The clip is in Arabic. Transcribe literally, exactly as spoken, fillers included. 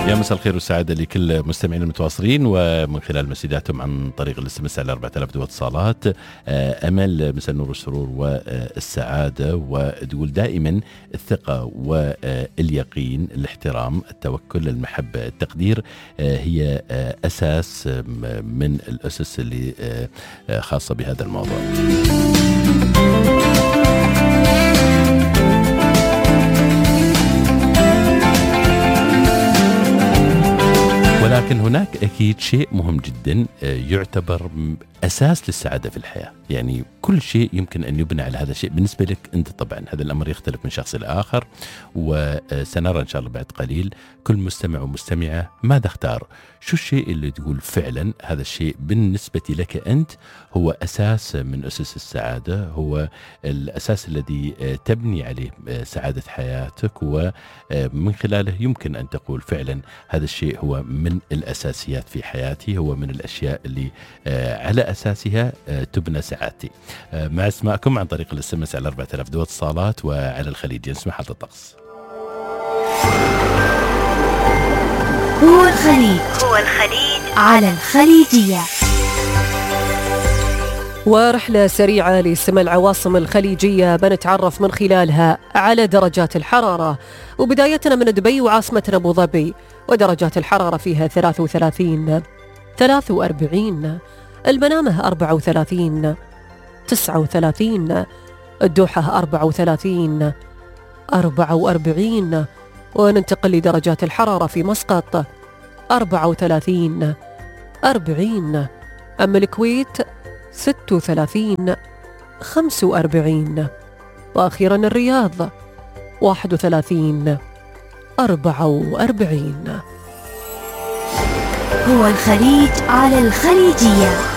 يا مساء الخير والسعادة لكل مستمعين المتواصلين ومن خلال مسجاتهم عن طريق الاس ام اس على أربعة آلاف دو اتصالات. أمل مساء النور والسرور والسعادة، وتقول دائما الثقة واليقين، الاحترام، التوكل، المحبة، التقدير هي أساس من الأسس اللي خاصة بهذا الموضوع. ولكن هناك أكيد شيء مهم جدا يعتبر أساس للسعادة في الحياة، يعني كل شيء يمكن أن يبنى على هذا الشيء. بالنسبة لك أنت طبعا هذا الأمر يختلف من شخص لآخر، وسنرى إن شاء الله بعد قليل كل مستمع ومستمعة ماذا اختار، شو الشيء اللي تقول فعلا هذا الشيء بالنسبة لك أنت هو أساس من أسس السعادة، هو الأساس الذي تبني عليه سعادة حياتك، ومن خلاله يمكن أن تقول فعلا هذا الشيء هو من الأساسيات في حياتي، هو من الأشياء اللي على أساسها تبنى سعادتي. مع اسماءكم عن طريق الاس ام اس على أربعة آلاف دو اتصالات وعلى الخليج. نسمع حالة الطقس. هو الخليج هو الخليج على الخليجية. ورحلة سريعة لسمع العواصم الخليجية بنتعرف من خلالها على درجات الحرارة، وبدايتنا من دبي وعاصمتنا أبو ظبي، ودرجات الحرارة فيها ثلاثة وثلاثين، ثلاثة وأربعين، المنامة أربعة وثلاثين، تسعة وثلاثين، الدوحة أربعة وثلاثين، أربعة وأربعين، وننتقل لدرجات الحرارة في مسقط أربعة وثلاثين، أربعين، أما الكويت ستة وثلاثين، خمسة وأربعين، وأخيرا الرياض واحد وثلاثين، أربعة وأربعين. هو الخليج على الخليجية.